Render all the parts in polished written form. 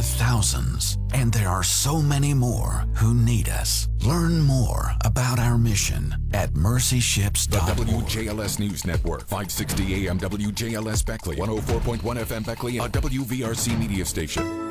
thousands, and there are so many more who need us. Learn more about our mission at mercyships.org. The WJLS News Network, 560 AM WJLS Beckley, 104.1 FM Beckley, a WVRC media station.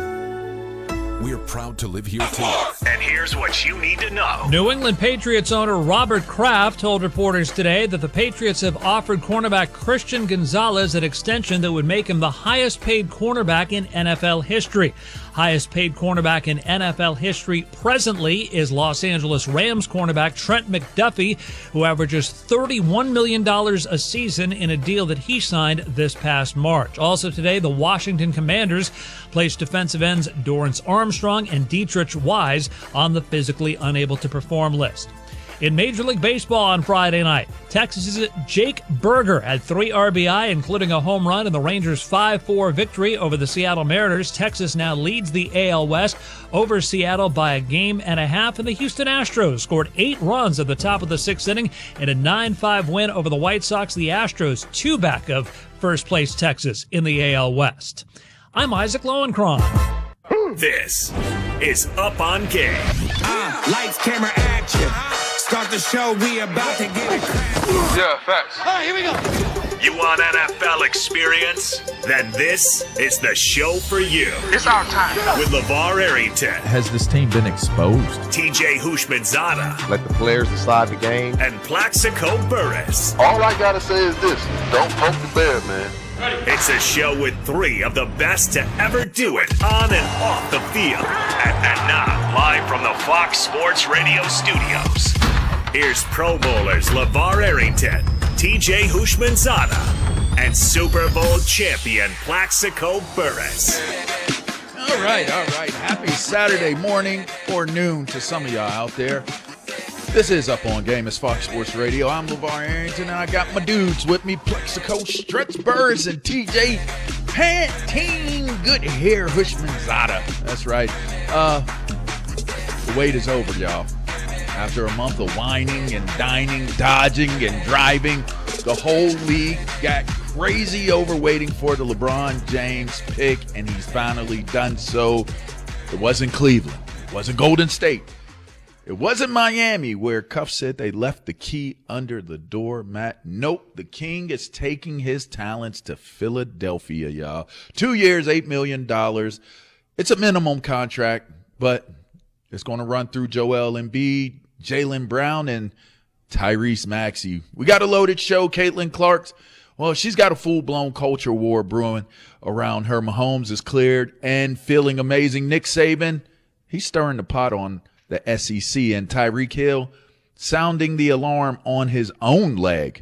We're proud to live here, too. And here's what you need to know. New England Patriots owner Robert Kraft told reporters today that the Patriots have offered cornerback Christian Gonzalez an extension that would make him the highest-paid cornerback in NFL history. Highest-paid cornerback in NFL history presently is Los Angeles Rams cornerback Trent McDuffie, who averages $31 million a season in a deal that he signed this past March. Also today, the Washington Commanders placed defensive ends Dorrance Armstrong and Dietrich Wise on the physically unable to perform list. In Major League Baseball on Friday night, Texas's Jake Berger had 3 RBI, including a home run in the Rangers' 5-4 victory over the Seattle Mariners. Texas now leads the AL West over Seattle by a game and a half, and the Houston Astros scored 8 runs at the top of the 6th inning in a 9-5 win over the White Sox. The Astros 2 back of first-place Texas in the AL West. I'm Isaac Lowenkron. This is Up on Game. Lights, camera, action. Start the show, we about to get it. Yeah, facts. All right, here we go. You want NFL experience? Then this is the show for you. It's our time. With LeVar Arrington, Has this team been exposed? TJ Houshmandzadeh, Let the players decide the game. and Plaxico Burress. All I gotta say is this: don't poke the bear, man. It's a show with 3 of the best to ever do it on and off the field. And now, live from the Fox Sports Radio studios, here's Pro Bowlers LeVar Arrington, TJ Houshmandzadeh, and Super Bowl champion Plaxico Burress. All right. Happy Saturday morning or noon to some of y'all out there. This is Up on Game. It's Fox Sports Radio. I'm LeVar Arrington, and I got my dudes with me, Plexico, Stretch Burris, and TJ Pantene Good Hair Houshmandzadeh. That's right. The wait is over, y'all. After a month of whining and dining, dodging and driving, the whole league got crazy over waiting for the LeBron James pick, and he's finally done so. It wasn't Cleveland. It wasn't Golden State. It wasn't Miami, where Cuff said they left the key under the door, Matt. Nope, the King is taking his talents to Philadelphia, y'all. 2 years, $8 million. It's a minimum contract, but it's going to run through Joel Embiid, Jaylen Brown, and Tyrese Maxey. We got a loaded show. Caitlin Clark, well, she's got a full-blown culture war brewing around her. Mahomes is cleared and feeling amazing. Nick Saban, he's stirring the pot on the SEC, and Tyreek Hill sounding the alarm on his own leg.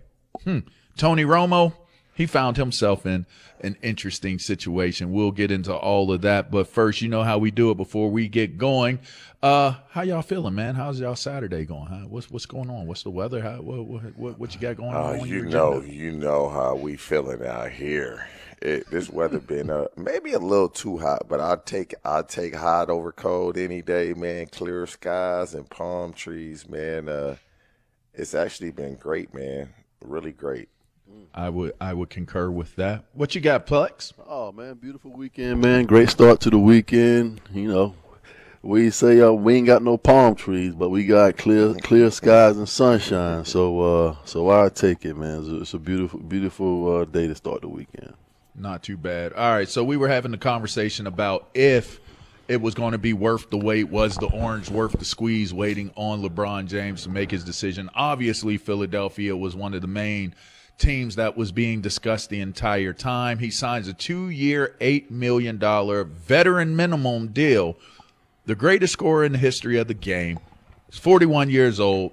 Tony Romo, he found himself in an interesting situation. We'll get into all of that, but first, you know how we do it before we get going. How y'all feeling, man? How's y'all Saturday going? Huh? What's going on? What's the weather? What you got going on? You know how we feeling out here. This weather been maybe a little too hot, but I'll take hot over cold any day, man. Clear skies and palm trees, man. It's actually been great, man. Really great. I would concur with that. What you got, Plex? Oh man, beautiful weekend, man. Great start to the weekend. You know, we say we ain't got no palm trees, but we got clear skies and sunshine. So I take it, man. It's a beautiful day to start the weekend. Not too bad. All right, so we were having a conversation about if it was going to be worth the wait. Was the orange worth the squeeze waiting on LeBron James to make his decision? Obviously, Philadelphia was one of the main teams that was being discussed the entire time. He signs a 2-year, $8 million veteran minimum deal. The greatest scorer in the history of the game. He's 41 years old.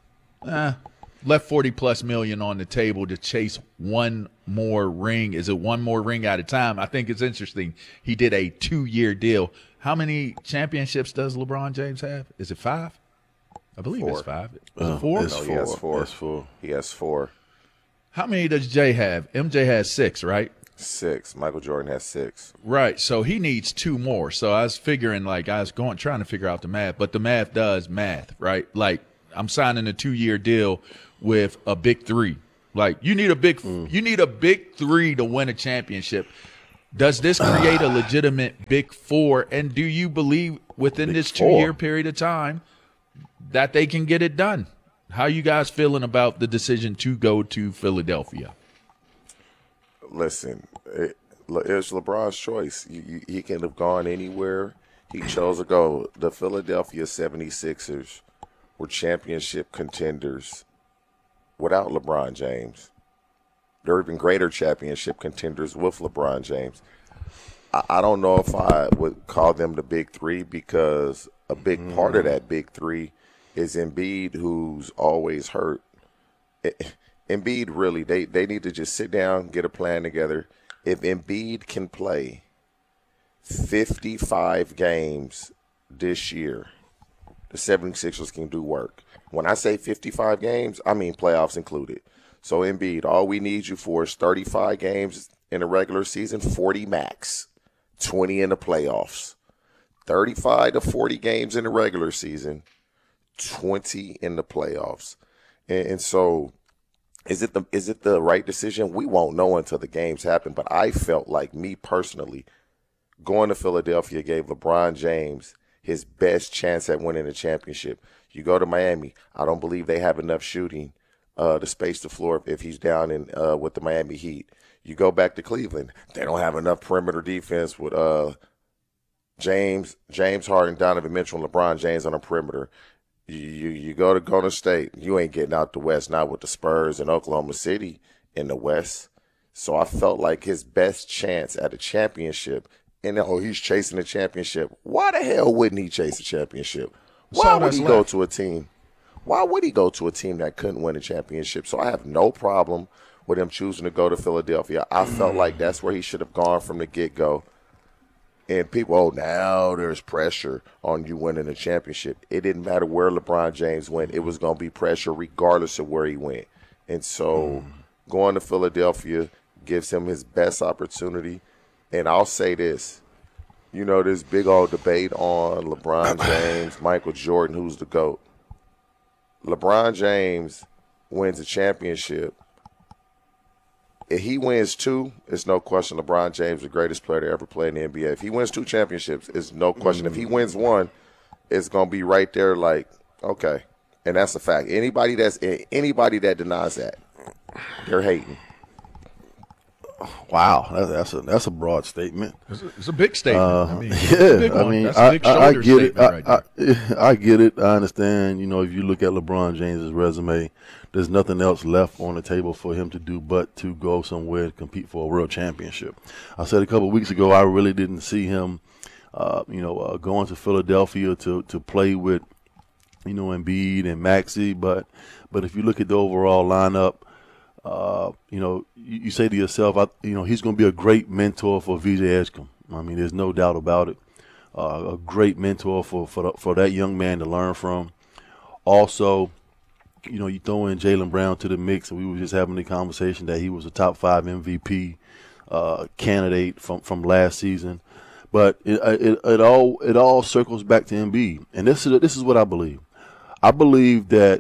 Left 40-plus million on the table to chase one more ring. Is it one more ring at a time? I think it's interesting. He did a 2-year deal. How many championships does LeBron James have? Is it 5? I believe 4. It's 5. Is it 4? No, he has 4. He has 4. How many does Jay have? MJ has 6, right? 6. Michael Jordan has 6. Right. So he needs 2 more. So I was figuring, trying to figure out the math, but the math does math, right? Like, I'm signing a 2-year deal with a big 3. Like, you need a big 3 to win a championship. Does this create a legitimate Big Four? And do you believe within this 2-year period of time that they can get it done? How you guys feeling about the decision to go to Philadelphia? Listen, it's LeBron's choice. He can have gone anywhere. He chose to go. The Philadelphia 76ers were championship contenders without LeBron James. They're even greater championship contenders with LeBron James. I don't know if I would call them the Big Three, because a big part of that Big Three is Embiid, who's always hurt. Embiid, really, they need to just sit down, get a plan together. If Embiid can play 55 games this year, the 76ers can do work. When I say 55 games, I mean playoffs included. So Embiid, all we need you for is 35 games in the regular season, 40 max, 20 in the playoffs. 35 to 40 games in the regular season, 20 in the playoffs. And so is it the right decision? We won't know until the games happen. But I felt like, me personally, going to Philadelphia gave LeBron James his best chance at winning a championship. You go to Miami, I don't believe they have enough shooting to space the floor if he's down in with the Miami Heat. You go back to Cleveland, they don't have enough perimeter defense with James Harden, Donovan Mitchell, and LeBron James on the perimeter. You go to Golden State, you ain't getting out the West, not with the Spurs and Oklahoma City in the West. So I felt like his best chance at a championship, and he's chasing a championship. Why the hell wouldn't he chase a championship? Why would he go to a team? Why would he go to a team that couldn't win a championship? So I have no problem with him choosing to go to Philadelphia. I felt like that's where he should have gone from the get-go. And people, now there's pressure on you winning a championship. It didn't matter where LeBron James went. It was going to be pressure regardless of where he went. And so going to Philadelphia gives him his best opportunity. And I'll say this. This big old debate on LeBron James, Michael Jordan, who's the GOAT. LeBron James wins a championship. If he wins 2, it's no question LeBron James is the greatest player to ever play in the NBA. If he wins 2 championships, it's no question. If he wins 1, it's going to be right there like, okay. And that's a fact. Anybody that denies that, they're hating. Wow, that's a broad statement. It's a big statement. I get it. I get it. I understand. If you look at LeBron James's resume, there's nothing else left on the table for him to do but to go somewhere and compete for a world championship. I said a couple of weeks ago, I really didn't see him, going to Philadelphia to play with, Embiid and Maxey. But if you look at the overall lineup, you say to yourself, he's going to be a great mentor for VJ Edgecombe. I mean, there's no doubt about it. A great mentor for that young man to learn from. Also, you throw in Jaylen Brown to the mix, and we were just having the conversation that he was a top 5 MVP candidate from last season. But it all circles back to Embiid, and this is what I believe. I believe that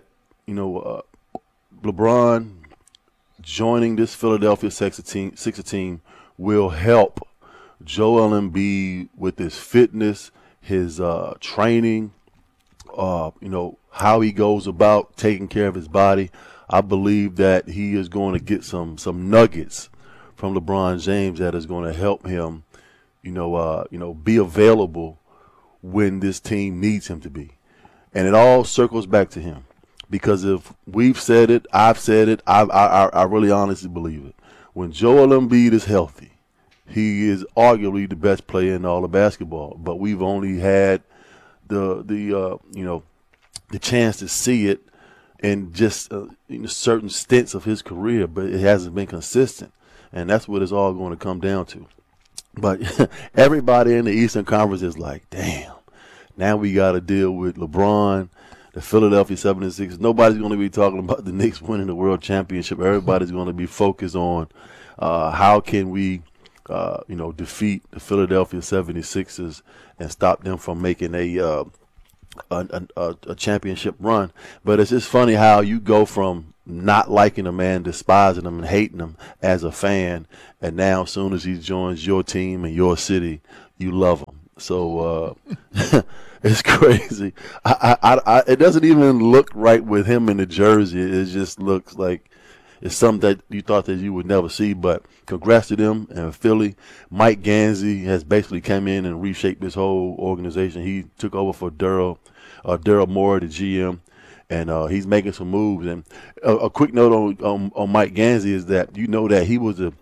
LeBron joining this Philadelphia Sixers team will help Joel Embiid with his fitness, his training, how he goes about taking care of his body. I believe that he is going to get some nuggets from LeBron James that is going to help him, be available when this team needs him to be. And it all circles back to him. Because if we've said it, I've said it, I really honestly believe it. When Joel Embiid is healthy, he is arguably the best player in all of basketball. But we've only had the chance to see it in just certain stints of his career, but it hasn't been consistent, and that's what it's all going to come down to. But everybody in the Eastern Conference is like, damn, now we got to deal with LeBron, the Philadelphia 76ers. Nobody's going to be talking about the Knicks winning the World Championship. Everybody's going to be focused on how can we, defeat the Philadelphia 76ers and stop them from making a a championship run. But it's just funny how you go from not liking a man, despising him, and hating him as a fan, and now as soon as he joins your team and your city, you love him. So it's crazy. It doesn't even look right with him in the jersey. It just looks like it's something that you thought that you would never see. But congrats to them and Philly. Mike Gansey has basically come in and reshaped this whole organization. He took over for Daryl Moore, the GM, and he's making some moves. And a quick note on Mike Gansey is that you know that he was a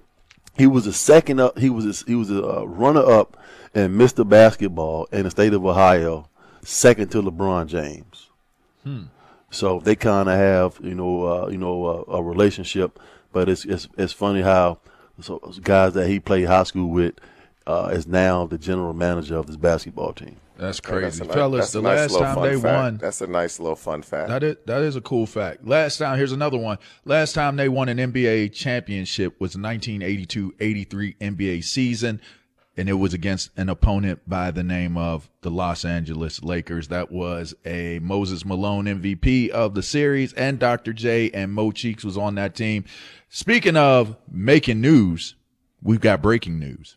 runner-up in Mr. Basketball in the state of Ohio, second to LeBron James. So they kind of have a relationship, but it's funny how guys that he played high school with is now the general manager of this basketball team. That's crazy. Yeah, Fellas, the last time they won. That's a nice little fun fact. That is a cool fact. Last time, here's another one. Last time they won an NBA championship was the 1982-83 NBA season, and it was against an opponent by the name of the Los Angeles Lakers. That was a Moses Malone MVP of the series, and Dr. J and Mo Cheeks was on that team. Speaking of making news, we've got breaking news.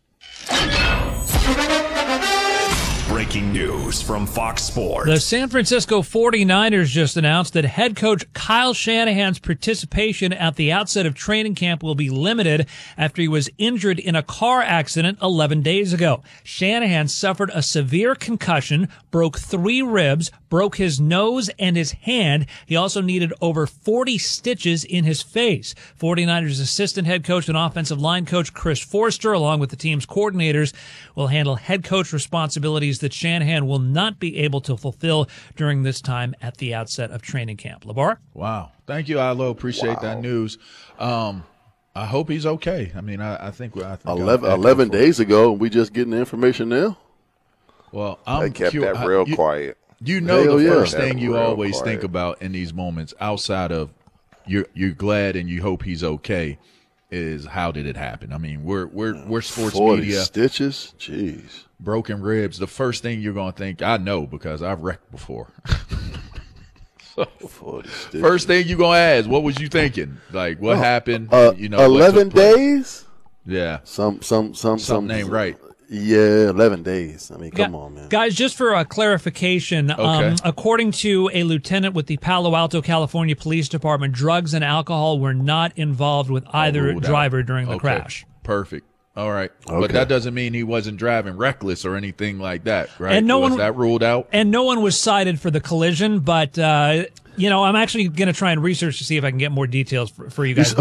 Breaking news from Fox Sports. The San Francisco 49ers just announced that head coach Kyle Shanahan's participation at the outset of training camp will be limited after he was injured in a car accident 11 days ago. Shanahan suffered a severe concussion, broke 3 ribs, broke his nose and his hand. He also needed over 40 stitches in his face. 49ers assistant head coach and offensive line coach Chris Forster, along with the team's coordinators, will handle head coach responsibilities that Shanahan will not be able to fulfill during this time at the outset of training camp. LeVar? Wow. Thank you, Ilo. Appreciate that news. I hope he's okay. I mean, I think 11 days ago, we just getting the information now? Well, they kept that real quiet. You know, the first thing you real always quiet. think about in these moments, outside of you're glad and you hope he's okay, is how did it happen? I mean, we're sports 40 media. Stitches? Jeez. Broken ribs. The first thing you're going to think, I know because I've wrecked before. So, 40 stitches. first thing you're going to ask, what was you thinking? Like, what happened? 11 days? Yeah. Something ain't right. Yeah, 11 days. I mean, come on, man. Guys, just for a clarification, according to a lieutenant with the Palo Alto, California Police Department, drugs and alcohol were not involved with either driver during the crash. Perfect. All right. Okay. But that doesn't mean he wasn't driving reckless or anything like that, right? And was that ruled out? And no one was cited for the collision, but, I'm actually going to try and research to see if I can get more details for you guys.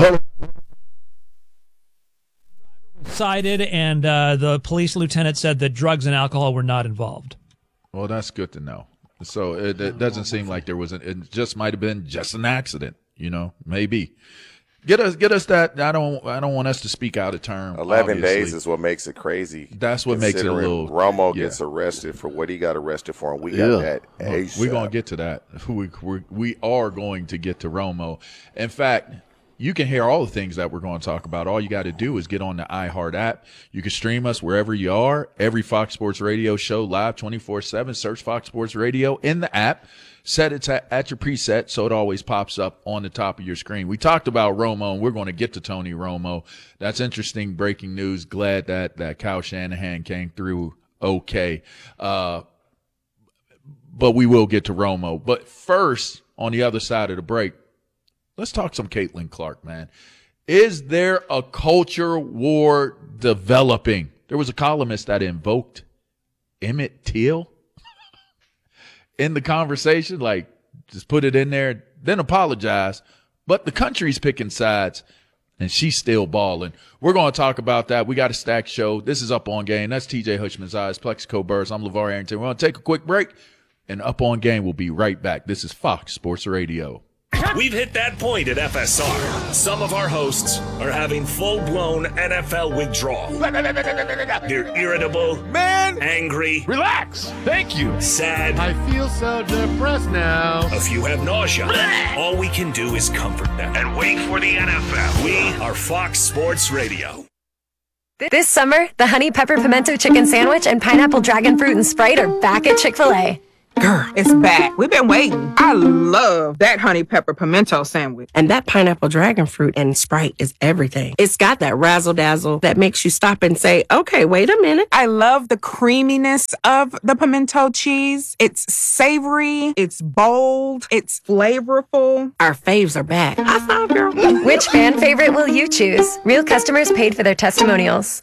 Cited, and the police lieutenant said that drugs and alcohol were not involved. Well, that's good to know. So it doesn't seem like there was it just might have been just an accident, maybe. Get us that. I don't want us to speak out of term. 11 obviously. days is what makes it crazy. That's what makes it a little. Romo gets arrested for what he got arrested for, and we got that ASAP. We're gonna get to that. We are going to get to Romo. In fact, you can hear all the things that we're going to talk about. All you got to do is get on the iHeart app. You can stream us wherever you are. Every Fox Sports Radio show live 24/7. Search Fox Sports Radio in the app. Set it at your preset so it always pops up on the top of your screen. We talked about Romo, and we're going to get to Tony Romo. That's interesting breaking news. Glad that Kyle Shanahan came through okay. But we will get to Romo. But first, on the other side of the break, let's talk some Caitlin Clark, man. Is there a culture war developing? There was a columnist that invoked Emmett Till in the conversation, like just put it in there, then apologize. But the country's picking sides, and she's still balling. We're going to talk about that. We got a stacked show. This is Up On Game. That's TJ Hutchman's Eyes, Plexico Burrs. I'm LeVar Arrington. We're going to take a quick break, and Up On Game will be right back. This is Fox Sports Radio. We've hit that point at FSR. Some of our hosts are having full-blown NFL withdrawal. They're irritable, angry, Relax. Thank you. sad. I feel so depressed now. A few have nausea. All we can do is comfort them and wait for the NFL. We are Fox Sports Radio. This summer, the Honey Pepper Pimento Chicken Sandwich and Pineapple Dragon Fruit and Sprite are back at Chick-fil-A. Girl, it's back. We've been waiting. I love that honey pepper pimento sandwich. And that pineapple dragon fruit and Sprite is everything. It's got that razzle-dazzle that makes you stop and say, okay, wait a minute. I love the creaminess of the pimento cheese. It's savory, it's bold, it's flavorful. Our faves are back. High five, girl. Which fan favorite will you choose? Real customers paid for their testimonials.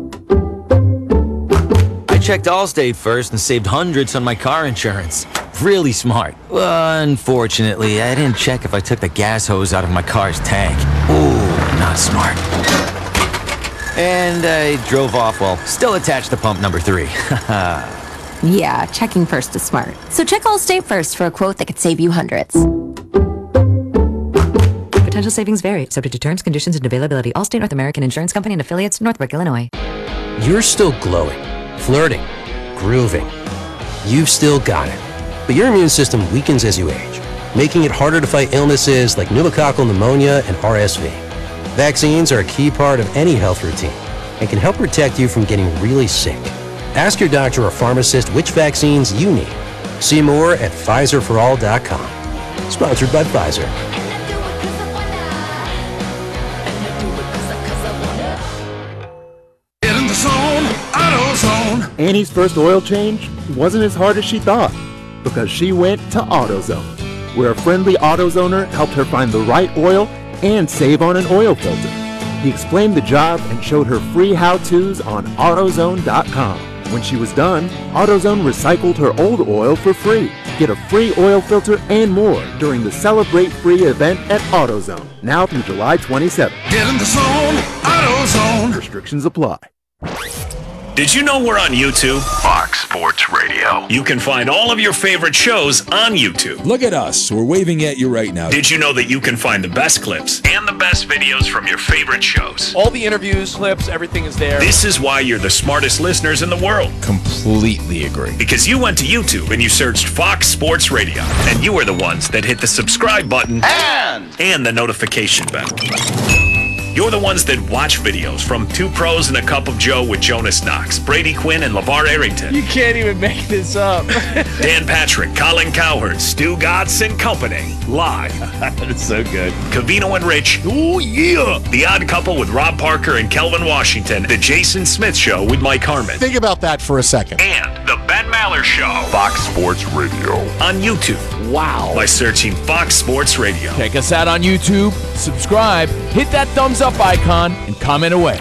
I checked Allstate first and saved hundreds on my car insurance. Really smart. Unfortunately, I didn't check if I took the gas hose out of my car's tank. Ooh, not smart. And I drove off while still attached to pump number 3. Yeah, checking first is smart. So check Allstate first for a quote that could save you hundreds. Potential savings vary, subject to terms, conditions, and availability. Allstate North American Insurance Company and affiliates, Northbrook, Illinois. You're still glowing, flirting, grooving. You've still got it. But your immune system weakens as you age, making it harder to fight illnesses like pneumococcal pneumonia and RSV. Vaccines are a key part of any health routine and can help protect you from getting really sick. Ask your doctor or pharmacist which vaccines you need. See more at PfizerForAll.com. Sponsored by Pfizer. Get in the zone, AutoZone. Annie's first oil change wasn't as hard as she thought because she went to AutoZone, where a friendly AutoZoner helped her find the right oil and save on an oil filter. He explained the job and showed her free how-tos on AutoZone.com. When she was done, AutoZone recycled her old oil for free. Get a free oil filter and more during the Celebrate Free event at AutoZone, now through July 27th. Get in the zone, AutoZone. Restrictions apply. Did you know we're on YouTube? Fox Sports Radio. You can find all of your favorite shows on YouTube. Look at us. We're waving at you right now. Did you know that you can find the best clips and the best videos from your favorite shows? All the interviews, clips, everything is there. This is why you're the smartest listeners in the world. Completely agree. Because you went to YouTube and you searched Fox Sports Radio. And you were the ones that hit the subscribe button and the notification bell. You're the ones that watch videos from Two Pros and a Cup of Joe with Jonas Knox, Brady Quinn, and LeVar Arrington. You can't even make this up. Dan Patrick, Colin Cowherd, Stu Gatz and Company. Live. That's so good. Covino and Rich. Oh, yeah. The Odd Couple with Rob Parker and Kelvin Washington. The Jason Smith Show with Mike Harmon. Think about that for a second. And The Ben Maller Show. Fox Sports Radio. On YouTube. Wow. By searching Fox Sports Radio. Check us out on YouTube, subscribe, hit that thumbs up icon, and comment away.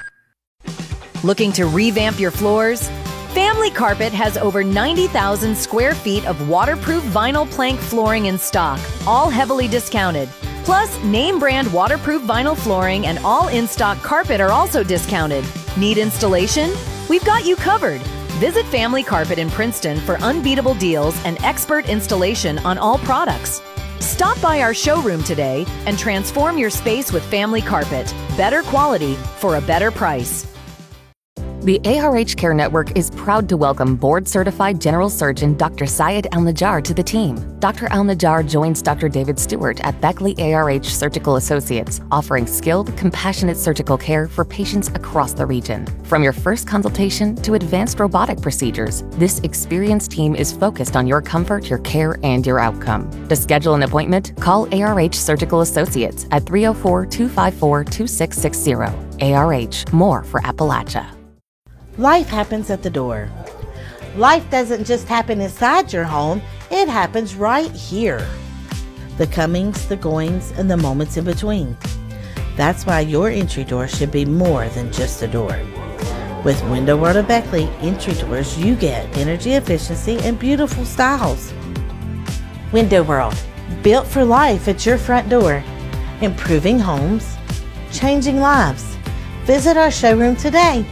Looking to revamp your floors? Family Carpet has over 90,000 square feet of waterproof vinyl plank flooring in stock, all heavily discounted. Plus, name brand waterproof vinyl flooring and all in-stock carpet are also discounted. Need installation? We've got you covered. Visit Family Carpet in Princeton for unbeatable deals and expert installation on all products. Stop by our showroom today and transform your space with Family Carpet. Better quality for a better price. The ARH Care Network is proud to welcome board-certified general surgeon Dr. Syed Al-Najjar to the team. Dr. Al-Najjar joins Dr. David Stewart at Beckley ARH Surgical Associates, offering skilled, compassionate surgical care for patients across the region. From your first consultation to advanced robotic procedures, this experienced team is focused on your comfort, your care, and your outcome. To schedule an appointment, call ARH Surgical Associates at 304-254-2660. ARH, more for Appalachia. Life happens at the door. Life doesn't just happen inside your home, it happens right here. The comings, the goings, and the moments in between. That's why your entry door should be more than just a door. With Window World of Beckley entry doors, you get energy efficiency and beautiful styles. Window World, built for life at your front door. Improving homes, changing lives. Visit our showroom today.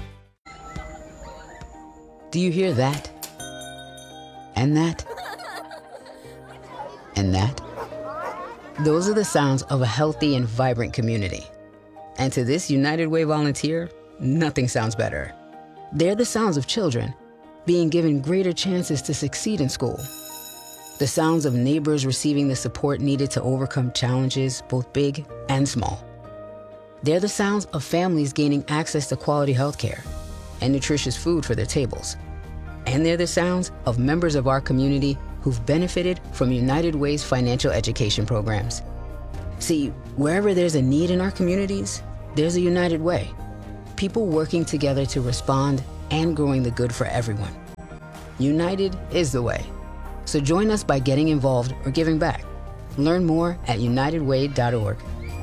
Do you hear that? And that? And that? Those are the sounds of a healthy and vibrant community. And to this United Way volunteer, nothing sounds better. They're the sounds of children being given greater chances to succeed in school. The sounds of neighbors receiving the support needed to overcome challenges, both big and small. They're the sounds of families gaining access to quality health care and nutritious food for their tables. And they're the sounds of members of our community who've benefited from United Way's financial education programs. See, wherever there's a need in our communities, there's a United Way. People working together to respond and growing the good for everyone. United is the way. So join us by getting involved or giving back. Learn more at unitedway.org.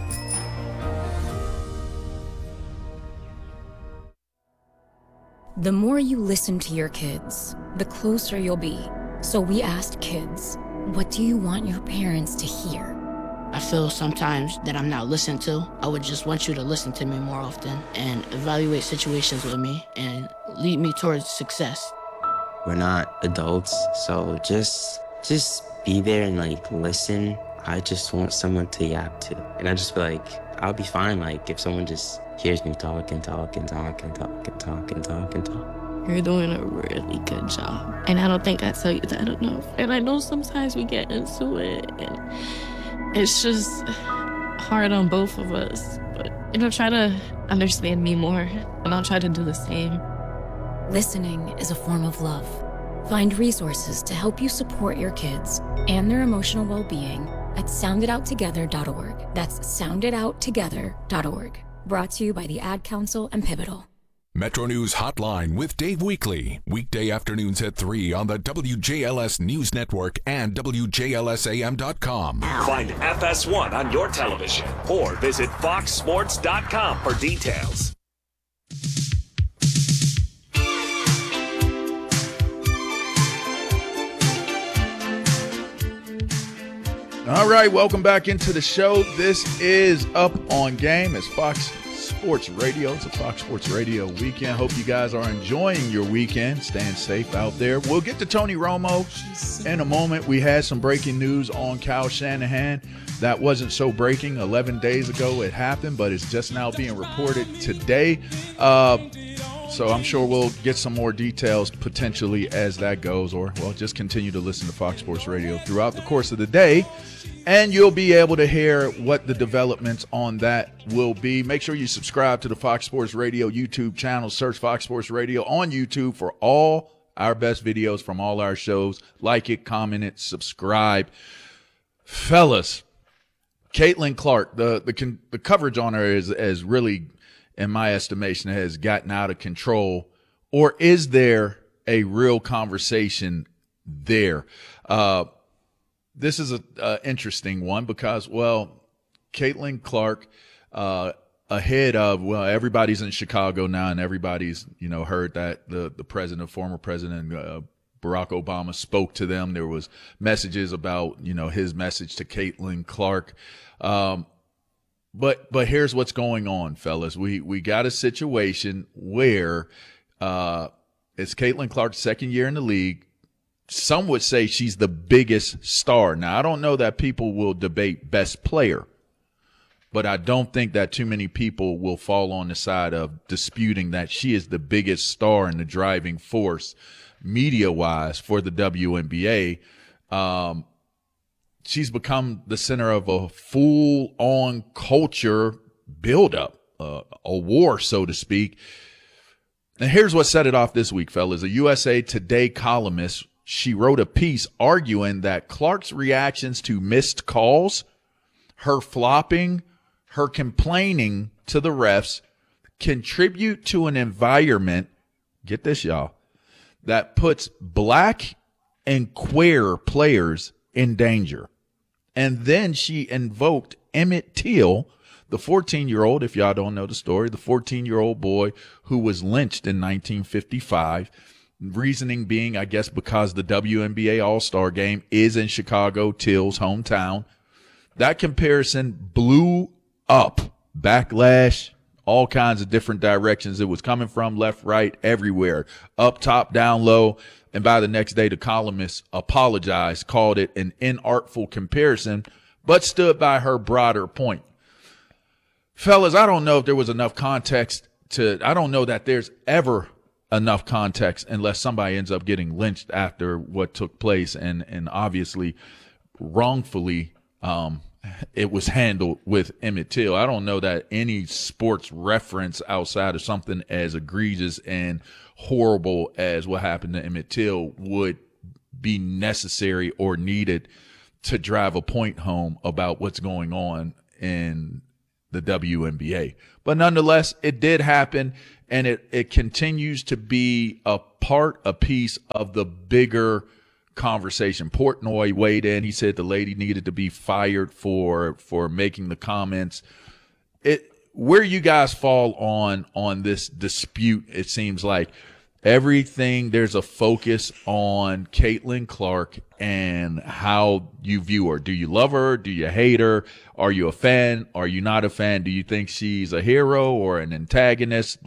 The more you listen to your kids, the closer you'll be. So we asked kids, what do you want your parents to hear? I feel sometimes that I'm not listened to. I would just want you to listen to me more often and evaluate situations with me and lead me towards success. We're not adults, so just be there and listen. I just want someone to yap to. And I just feel like I'll be fine if someone just hears me talk and talk and talk and talk and talk and talk and talk. You're doing a really good job. And I don't think I tell you that enough. And I know sometimes we get into it and it's just hard on both of us. But, try to understand me more and I'll try to do the same. Listening is a form of love. Find resources to help you support your kids and their emotional well-being at sounditouttogether.org. That's sounditouttogether.org. Brought to you by the Ad Council and Pivotal. Metro News Hotline with Dave Weekley. Weekday afternoons at 3 on the WJLS News Network and WJLSAM.com. Find FS1 on your television or visit foxsports.com for details. All right, welcome back into the show. This is Up on Game. It's Fox Sports Radio. It's a Fox Sports Radio weekend. Hope you guys are enjoying your weekend, staying safe out there. We'll get to Tony Romo in a moment. We had some breaking news on Kyle Shanahan. That wasn't so breaking. 11 days ago it happened, but it's just now being reported today. So I'm sure we'll get some more details potentially as that goes, or, well, just continue to listen to Fox Sports Radio throughout the course of the day, and you'll be able to hear what the developments on that will be. Make sure you subscribe to the Fox Sports Radio YouTube channel. Search Fox Sports Radio on YouTube for all our best videos from all our shows. Like it, comment it, subscribe. Fellas, Caitlin Clark, the coverage on her is really, in my estimation, has gotten out of control. Or is there a real conversation there? This is an interesting one because, well, Caitlin Clark, ahead of, well, everybody's in Chicago now and everybody's, heard that the president, former president, Barack Obama spoke to them. There was messages about, his message to Caitlin Clark. But here's what's going on, fellas. We got a situation where it's Caitlin Clark's second year in the league. Some would say she's the biggest star. Now, I don't know that people will debate best player, but I don't think that too many people will fall on the side of disputing that she is the biggest star and the driving force media-wise for the WNBA. She's become the center of a full-on culture buildup, a war, so to speak. And here's what set it off this week, fellas. A USA Today columnist, she wrote a piece arguing that Clark's reactions to missed calls, her flopping, her complaining to the refs contribute to an environment, get this, y'all, that puts black and queer players in danger. And then she invoked Emmett Till, the 14-year-old, if y'all don't know the story, the 14-year-old boy who was lynched in 1955. Reasoning being, I guess, because the WNBA All-Star Game is in Chicago, Till's hometown. That comparison blew up. Backlash, all kinds of different directions. It was coming from left, right, everywhere. Up, top, down, low. And by the next day, the columnist apologized, called it an inartful comparison, but stood by her broader point. Fellas, I don't know if there was enough context I don't know that there's ever enough context unless somebody ends up getting lynched after what took place and obviously wrongfully it was handled with Emmett Till. I don't know that any sports reference outside of something as egregious and horrible as what happened to Emmett Till would be necessary or needed to drive a point home about what's going on in the WNBA. But nonetheless, it did happen, and it continues to be a piece of the bigger conversation. Portnoy weighed in. He said the lady needed to be fired for making the comments. Where you guys fall on this dispute, it seems like everything, there's a focus on Caitlin Clark and how you view her. Do you love her? Do you hate her? Are you a fan? Are you not a fan? Do you think she's a hero or an antagonist?